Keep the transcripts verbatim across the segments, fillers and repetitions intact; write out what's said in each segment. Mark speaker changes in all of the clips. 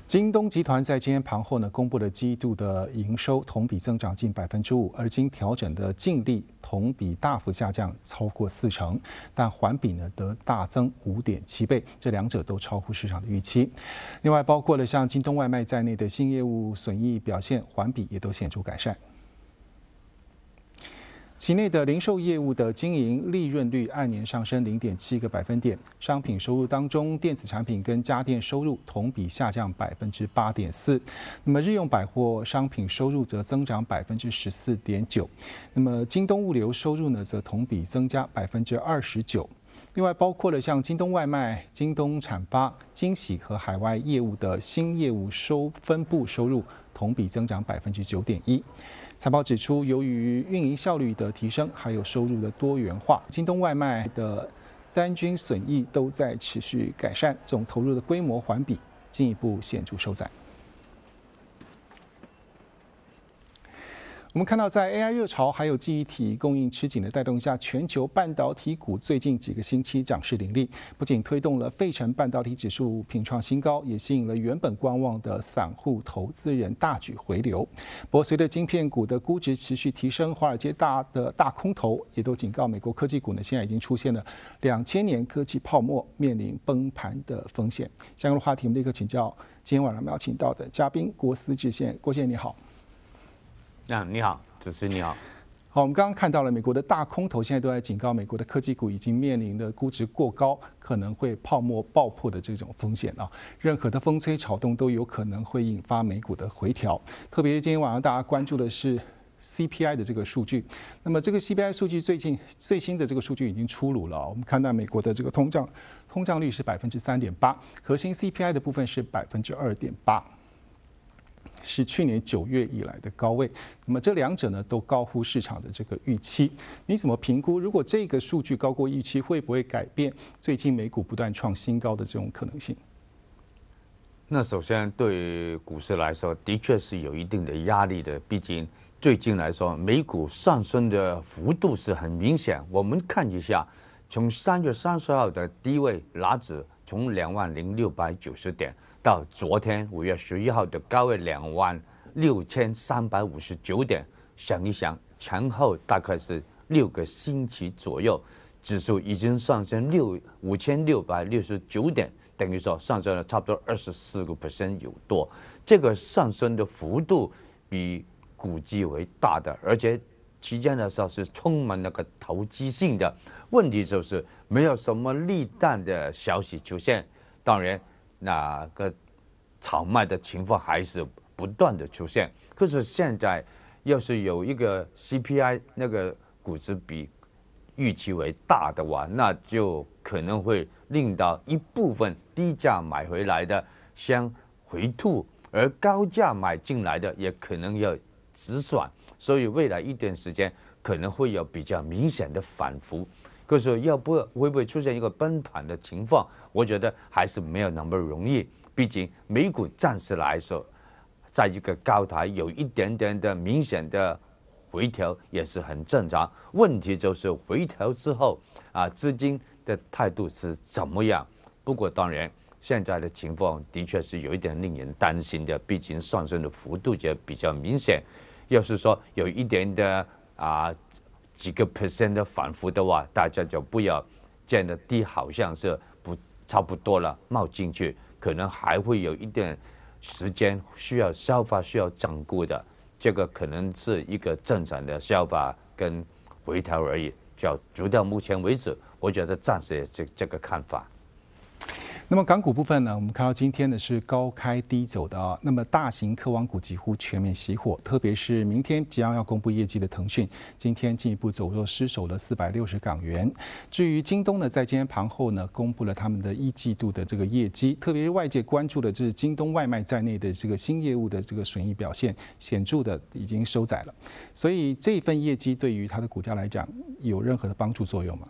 Speaker 1: 京东集团在今天盘后呢，公布了季度的营收同比增长近百分之五，而经调整的净利同比大幅下降超过四成，但环比呢得大增五点七倍，这两者都超乎市场的预期。另外，包括了像京东外卖在内的新业务损益表现，环比也都显著改善。期内的零售业务的经营利润率按年上升零点七个百分点，商品收入当中，电子产品跟家电收入同比下降百分之八点四，那么日用百货商品收入则增长百分之十四点九，那么京东物流收入呢，则同比增加百分之二十九。另外，包括了像京东外卖、京东产发、惊喜和海外业务的新业务收分部收入同比增长百分之九点一。财报指出，由于运营效率的提升，还有收入的多元化，京东外卖的单均损益都在持续改善，总投入的规模环比进一步显著收窄。我们看到，在 A I 热潮还有记忆体供应吃紧的带动下，全球半导体股最近几个星期涨势凌厉，不仅推动了费城半导体指数频创新高，也吸引了原本观望的散户投资人大举回流。不过，随着晶片股的估值持续提升，华尔街大的大空头也都警告美国科技股呢，现在已经出现了两千年科技泡沫，面临崩盘的风险。相关的话题，我们立刻请教今天晚上邀请到的嘉宾郭思治先生，郭先生你好。
Speaker 2: 啊，你好，主持人你好。
Speaker 1: 好，我们刚刚看到了美国的大空头现在都在警告美国的科技股已经面临的估值过高，可能会泡沫爆破的这种风险啊。任何的风吹草动都有可能会引发美股的回调。特别是今天晚上大家关注的是 C P I 的这个数据。那么这个 C P I 数据最近最新的这个数据已经出炉了。我们看到美国的这个通胀通胀率是百分之三点八，核心 C P I 的部分是百分之二点八。是去年九月以来的高位，那么这两者呢都高乎市场的这个预期。你怎么评估？如果这个数据高过预期，会不会改变最近美股不断创新高的这种可能性？
Speaker 2: 那首先对股市来说，的确是有一定的压力的。毕竟最近来说，美股上升的幅度是很明显。我们看一下，从三月三十号的低位拉指从两万零六百九十点。到昨天五月十一号的高位两万六千三百五十九点，想一想，前后大概是六个星期左右，指数已经上升六五千六百六十九点，等于说上升了差不多二十四个 percent 有多。这个上升的幅度比估计为大的，而且期间的时候是充满那个投机性的。问题就是没有什么利淡的消息出现，当然。那个炒卖的情况还是不断的出现，可是现在要是有一个 C P I 那个估值比预期为大的话，那就可能会令到一部分低价买回来的先回吐，而高价买进来的也可能要止损，所以未来一段时间可能会有比较明显的反复。可是要不会不会出现一个崩盘的情况？我觉得还是没有那么容易。毕竟美股暂时来说，在一个高台有一点点的明显的回调也是很正常。问题就是回调之后啊，资金的态度是怎么样？不过当然，现在的情况的确是有一点令人担心的，毕竟上升的幅度也比较明显。要是说有一点的啊。几个 percent 的反复的话，大家就不要见得低，好像是不差不多了，冒进去，可能还会有一点时间需要消化、需要整固的。这个可能是一个正常的消化跟回调而已。就直到目前为止，我觉得暂时也是这个看法。
Speaker 1: 那么港股部分呢，我们看到今天呢是高开低走的啊。那么大型科网股几乎全面熄火，特别是明天即将要公布业绩的腾讯，今天进一步走弱，失守了四百六十港元。至于京东呢，在今天盘后呢，公布了他们的一季度的这个业绩，特别是外界关注的，就是京东外卖在内的这个新业务的这个损益表现显著的已经收窄了。所以这份业绩对于它的股价来讲，有任何的帮助作用吗？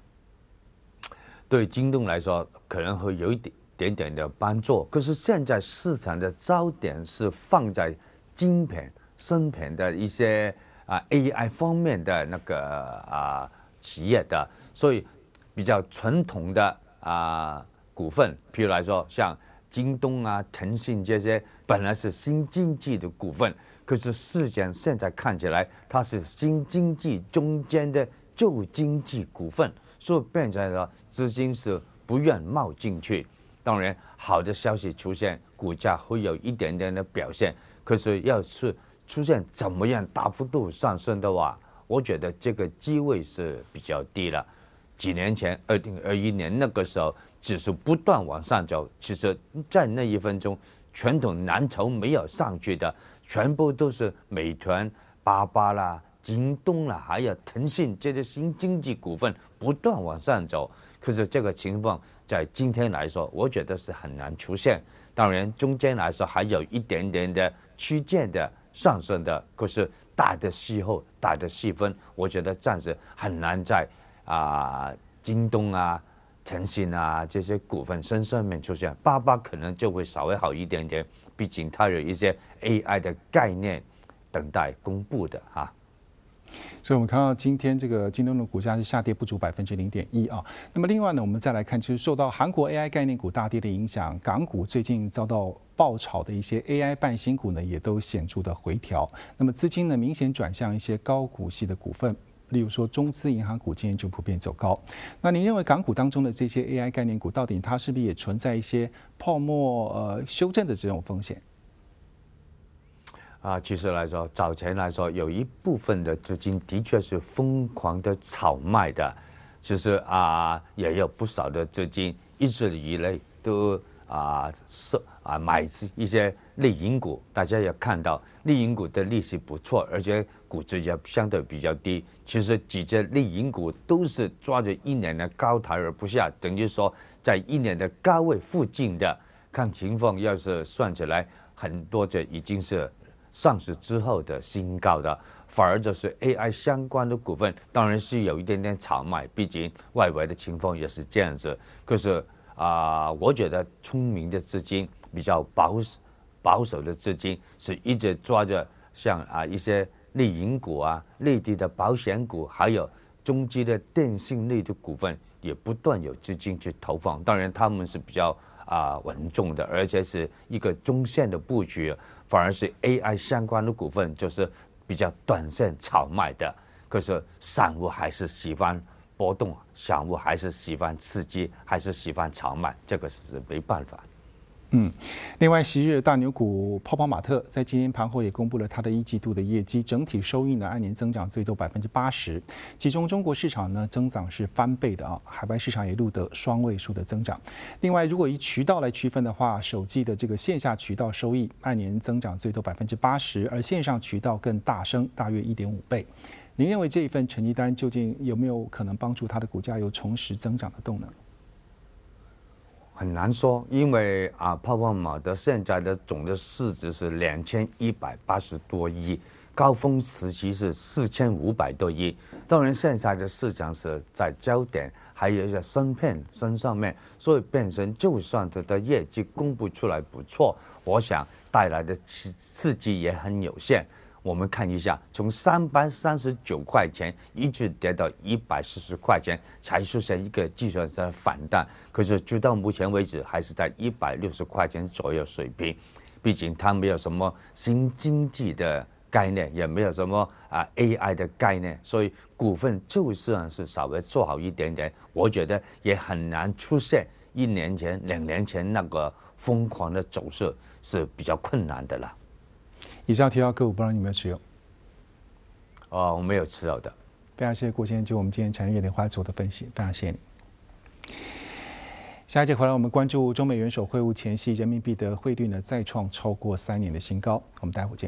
Speaker 2: 对京东来说，可能会有一点点点的帮助。可是现在市场的焦点是放在晶片、芯片的一些啊 A I 方面的那个啊企业的，所以比较传统的啊股份，譬如来说像京东啊、腾讯这些本来是新经济的股份，可是事实上现在看起来它是新经济中间的旧经济股份，所以变成了资金是不愿冒进去。当然，好的消息出现，股价会有一点点的表现，可是要是出现怎么样大幅度上升的话，我觉得这个机会是比较低了。几年前，二零二一年那个时候，指数不断往上走，其实，在那一分钟，传统蓝筹没有上去的，全部都是美团、巴巴啦、京东啦，还有腾讯这些新经济股份不断往上走。可是这个情况在今天来说，我觉得是很难出现。当然，中间来说还有一点点的区间的上升的，可是大的气候、大的细分，我觉得暂时很难在。啊，京东啊、腾讯啊这些股份身上面出现，巴巴可能就会稍微好一点点，毕竟它有一些 A I 的概念等待公布的哈。
Speaker 1: 所以我们看到今天这个京东的股价是下跌不足百分之零点一啊。那么另外呢，我们再来看，就是受到韩国 A I 概念股大跌的影响，港股最近遭到爆炒的一些 A I 半新股呢，也都显著的回调。那么资金呢，明显转向一些高股息的股份。例如说，中资银行股今天就普遍走高。那您认为港股当中的这些 A I 概念股，到底它是不是也存在一些泡沫呃修正的这种风险？
Speaker 2: 啊，其实来说，早前来说，有一部分的资金的确是疯狂的炒卖的，其实啊，也有不少的资金一直以来都啊是啊买一些类银股，大家也看到类银股的利息不错，而且估值也相对比较低。其实几只类银股都是抓着一年的高台而不下，等于说在一年的高位附近的。看情况，要是算起来，很多只已经是上市之后的新高的，反而就是 A I 相关的股份，当然是有一点点炒卖，毕竟外围的情况也是这样子。可是啊、呃，我觉得聪明的资金比较保守。保守的资金是一直抓着像啊一些类银股啊、内地的保险股，还有中基的电信类的股份，也不断有资金去投放。当然，他们是比较啊稳重的，而且是一个中线的布局。反而是 A I 相关的股份，就是比较短线炒卖的。可是散户还是喜欢波动，散户还是喜欢刺激，还是喜欢炒卖，这个是没办法。
Speaker 1: 嗯，另外，昔日大牛股泡泡玛特在今天盘后也公布了它的一季度的业绩，整体收益呢按年增长最多百分之八十，其中中国市场呢增长是翻倍的啊，海外市场也录得双位数的增长。另外，如果以渠道来区分的话，首季的这个线下渠道收益按年增长最多百分之八十，而线上渠道更大升大约一点五倍。您认为这一份成绩单究竟有没有可能帮助它的股价有重拾增长的动能？
Speaker 2: 很难说，因为啊，泡泡玛特现在的总的市值是两千一百八十多亿，高峰时期是四千五百多亿。当然，现在的市场是在焦点，还有一些芯片身上面，所以变成就算它的业绩公布出来不错，我想带来的刺刺激也很有限。我们看一下，从三百三十九块钱一直跌到一百四十块钱，才出现一个计算上的反弹。可是直到目前为止，还是在一百六十块钱左右水平。毕竟它没有什么新经济的概念，也没有什么啊 A I 的概念，所以股份就算是稍微做好一点点，我觉得也很难出现一年前、两年前那个疯狂的走势，是比较困难的了。
Speaker 1: 以上提到个股，不知道你有没有持有？
Speaker 2: 哦，我没有持有的。
Speaker 1: 非常谢谢郭先生就我们今天产业联花做的分析，非常谢谢你。下一节回来，我们关注中美元首会晤前夕，人民币的汇率呢再创超过三年的新高。我们待会见。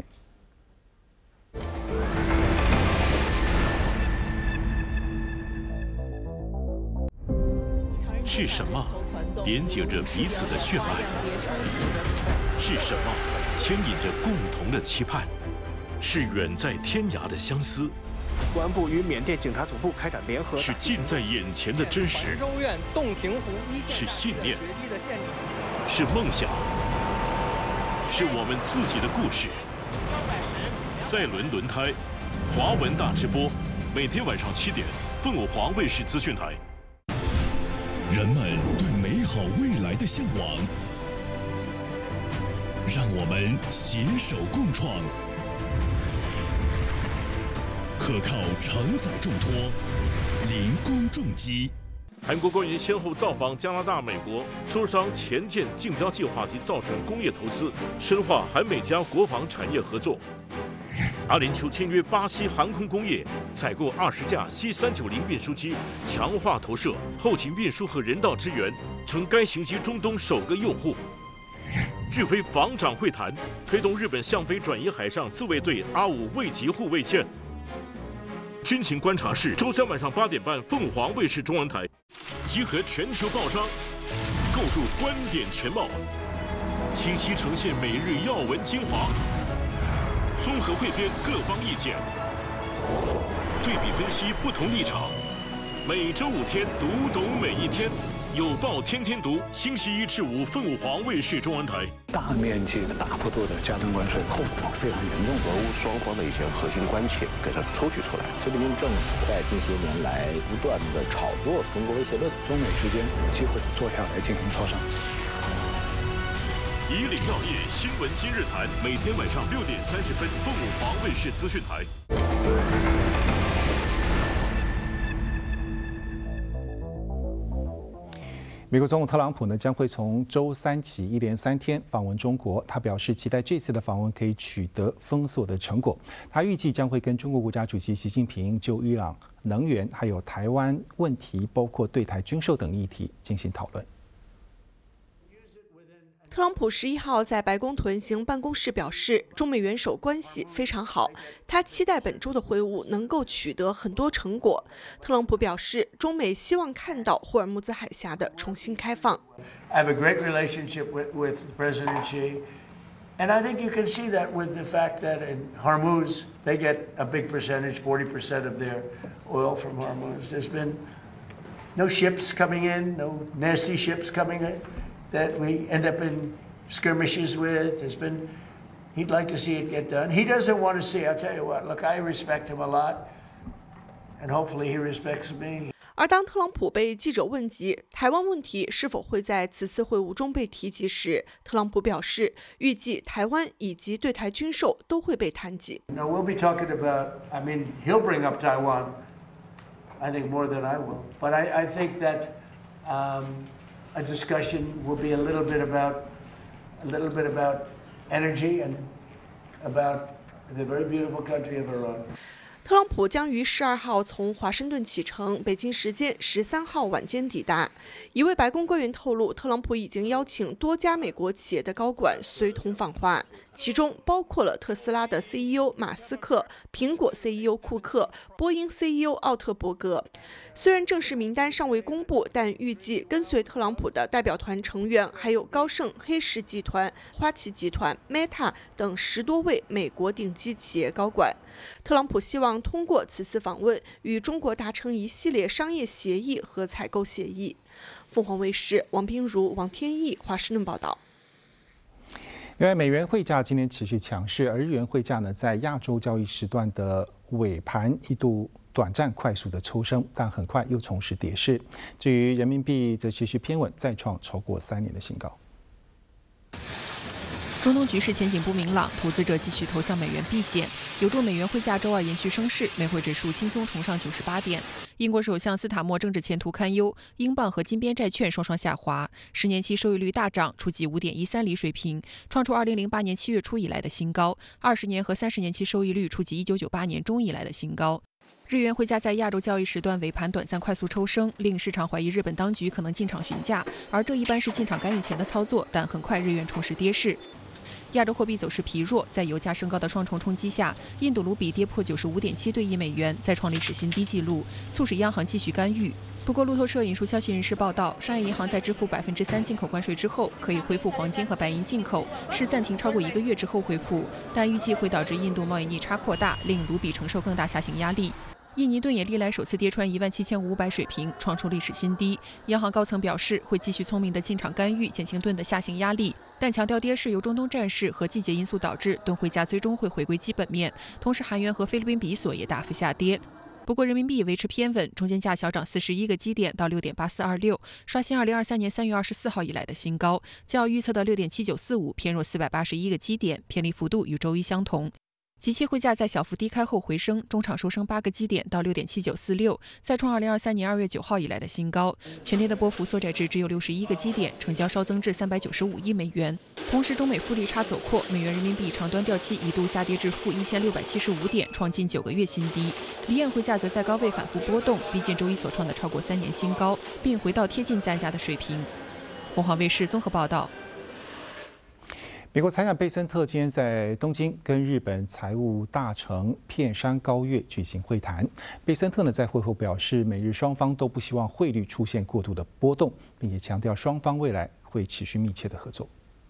Speaker 3: 是什么连接着彼此的血脉？是什么牵引着共同的期盼？是远在天涯的相思。
Speaker 4: 公安部与缅甸警察总部开展联合。
Speaker 3: 是近在眼前的真实。
Speaker 4: 州院洞庭湖一线。
Speaker 3: 是信念。是梦想。是我们自己的故事。赛伦轮胎，华文大直播，每天晚上七点，凤凰华卫视资讯台。
Speaker 5: 人们对美好未来的向往，
Speaker 3: 让我们携手共创，可靠承载重托，零工重机。韩国官员先后造访加拿大、美国，磋商前舰竞标计划及造船工业投资，深化韩美加国防产业合作。阿联酋签约巴西航空工业，采购二十架 C 三九零运输机，强化投射、后勤运输和人道支援，成该型机中东首个用户。日菲防长会谈，推动日本向飞转移海上自卫队阿五卫级护卫舰。军情观察室周三晚上八点半，凤凰卫视中文台，集合全球报章，构筑观点全貌，清晰呈现每日要闻精华，综合汇编各方意见，对比分析不同立场。每周五天，读懂每一天。有报天天读，星期一至五，凤凰卫视中文台。
Speaker 5: 大面积的、大幅度的加征关税，后果非常严重。
Speaker 6: 俄乌双方的一些核心关切给它抽取出来。
Speaker 7: 菲律宾政府在近些年来不断的炒作中国威胁论，
Speaker 5: 中美之间有机会坐下来进行磋商。
Speaker 3: 以领要业新闻今日谈，每天晚上六点三十分，凤凰卫视资讯台。
Speaker 1: 美国总统特朗普呢将会从周三起一连三天访问中国。他表示，期待这次的访问可以取得封锁的成果。他预计将会跟中国国家主席习近平就伊朗、能源还有台湾问题，包括对台军售等议题进行讨论。
Speaker 8: 特朗普十一号在白宫屯行办公室表示，中美元首关系非常好，他期待本周的会晤能够取得很多成果。特朗普表示，中美希望看到霍尔木兹海峡的重新开放。
Speaker 9: I have a great relationship with, with President Xi, and I think you can see that with the fact that in Hormuz they get a big percentage, forty percent of their oil from Hormuz. There's been no ships coming in, no nasty ships coming in that we end up in skirmishes with. There's been, he'd like to see it get done. He doesn't want to see, I'll tell you what, look, I respect him a lot, and hopefully he respects me.
Speaker 8: 而当特朗普被记者问及台湾问题是否会在此次会晤中被提及时，特朗普表示，预计台湾以及对台军售都会被谈及。
Speaker 9: No, we'll be talking about, I mean, he'll bring up Taiwan, I think more than I will. But I, I think that um, a discussion will be a little bit about, a little bit about energy and about the very beautiful country of Iran.
Speaker 8: 特朗普将于十二号从华盛顿启程，北京时间十三号晚间抵达。一位白宫官员透露，特朗普已经邀请多家美国企业的高管随同访华，其中包括了特斯拉的 C E O 马斯克、苹果 C E O 库克、波音 C E O 奥特伯格。虽然正式名单尚未公布，但预计跟随特朗普的代表团成员还有高盛、黑石集团、花旗集团、Meta 等十多位美国顶级企业高管。特朗普希望通过此次访问与中国达成一系列商业协议和采购协议。凤凰卫视王彬如、王天翼华盛顿报道。
Speaker 1: 另外，美元汇价今天持续强势，而日元汇价呢，在亚洲交易时段的尾盘一度短暂快速的抽升，但很快又重拾跌势。至于人民币则持续偏稳，再创超过三年的新高。
Speaker 10: 中东局势前景不明朗，投资者继续投向美元避险，有助美元汇价周二延续升势，美汇指数轻松重上九十八点。英国首相斯塔默政治前途堪忧，英镑和金边债券双双下滑，十年期收益率大涨，触及 五点一三厘水平，创出二零零八年七月初以来的新高。二十年和三十年期收益率触及一九九八年中以来的新高。日元汇价在亚洲交易时段尾盘短暂快速抽升，令市场怀疑日本当局可能进场询价，而这一般是进场干预前的操作，但很快日元重拾跌势。亚洲货币走势疲弱，在油价升高的双重冲击下，印度卢比跌破 九十五点七对一美元，再创历史新低纪录，促使央行继续干预。不过，路透社引述消息人士报道，商业银行在支付百分之三进口关税之后，可以恢复黄金和白银进口，是暂停超过一个月之后恢复，但预计会导致印度贸易逆差扩大，令卢比承受更大下行压力。印尼盾也历来首次跌穿一万七千五百水平，创出历史新低。央行高层表示，会继续聪明的进场干预，减轻盾的下行压力，但强调跌势由中东战事和季节因素导致，盾汇价最终会回归基本面。同时，韩元和菲律宾比索也大幅下跌。 不过人民币维持偏稳，中间价小涨四十一个基点到六点八四二六，刷新二零二三年三月二十四号以来的新高，较预测的六点七九四五偏弱四百八十一个基点，偏离幅度与周一相同。即期汇价在小幅低开后回升，中场收升八个基点到六点七九四六，再创二零二三年二月九号以来的新高。全天的波幅缩窄至只有六十一个基点，成交稍增至三百九十五亿美元。同时，中美负利差走扩，美元人民币长端调期一度下跌至负一千六百七十五点，创近九个月新低。离岸汇价则在高位反复波动，逼近周一所创的超过三年新高，并回到贴近自然价的水平。凤凰卫视综合报道。
Speaker 1: 美国财长贝森特今天在东京跟日本财务大臣片山高月举行会谈。贝森特呢在会后表示，美日双方都不希望汇率出现过度的波动，并且强调双方未来会持续密切的合作。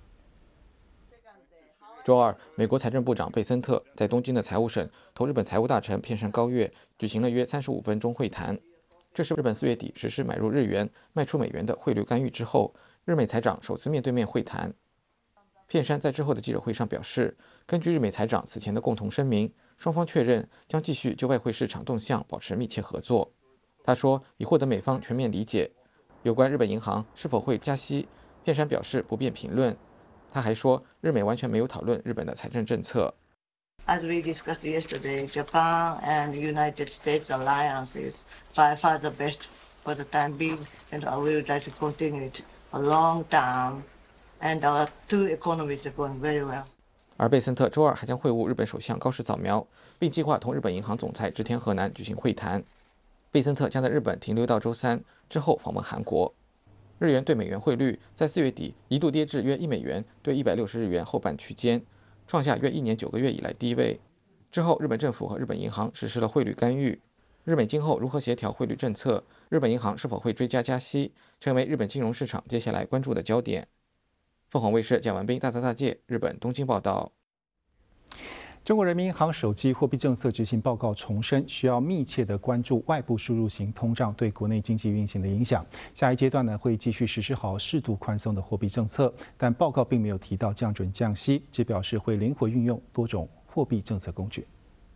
Speaker 11: 周二，美国财政部长贝森特在东京的财务省同日本财务大臣片山高月举行了约三十五分钟会谈。这是日本四月底实施买入日元、卖出美元的汇率干预之后，日美财长首次面对面会谈。片山在之后的记者会上表示，根据日美财长此前的共同声明，双方确认将继续就外汇市场动向保持密切合作。他说，已获得美方全面理解。有关日本银行是否会加息，片山表示不便评论。他还说，日美完全没有讨论日本的财政政策。
Speaker 12: As we discussed yesterday, Japan and United States alliance is by far the best for the time being, and we would like to continue it a long time. And our two economies are going very well.
Speaker 11: 而贝森特周二还将会晤日本首相高市早苗，并计划同日本银行总裁植田和男举行会谈。贝森特将在日本停留到周三，之后访问韩国。日元对美元汇率在四月底一度跌至约一美元对一百六十日元后半区间，创下约一年九个月以来低位。之后，日本政府和日本银行实施了汇率干预。日美今后如何协调汇率政策？日本银行是否会追加加息，成为日本金融市场接下来关注的焦点。凤凰卫视蒋文斌、大泽大介，日本东京报道。
Speaker 1: 中国人民银行首季货币政策执行报告重申，需要密切的关注外部输入型通胀对国内经济运行的影响。下一阶段呢，会继续实施好适度宽松的货币政策，但报告并没有提到降准降息，只表示会灵活运用多种货币政策工具。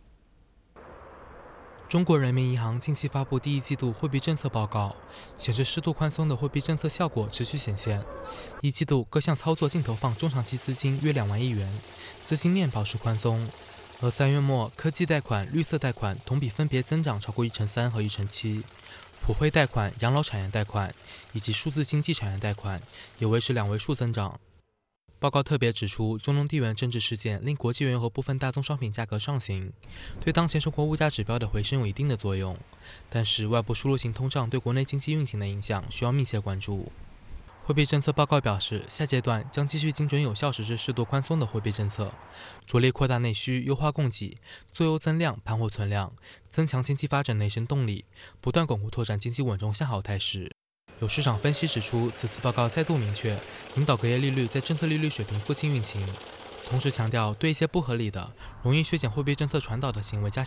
Speaker 13: 中国人民银行近期发布第一季度货币政策报告，显示适度宽松的货币政策效果持续显现。一季度各项操作净投放中长期资金约两万亿元，资金面保持宽松。而三月末，科技贷款、绿色贷款同比分别增长超过一成三和一成七，普惠贷款、养老产业贷款以及数字经济产业贷款也维持两位数增长。报告特别指出，中东地缘政治事件令国际原油和部分大宗商品价格上行，对当前生活物价指标的回升有一定的作用。但是，外部输入型通胀对国内经济运行的影响需要密切关注。货币政策报告表示，下阶段将继续精准有效实施适度宽松的货币政策，着力扩大内需、优化供给、做优增量、盘活存量，增强经济发展内生动力，不断巩固拓展经济稳中向好态势。有市场分析指出，此次报告再度明确，引导隔夜利率在政策利率水平附近运行，同时强调对一些不合理的、容易削减货币政策传导的行为加强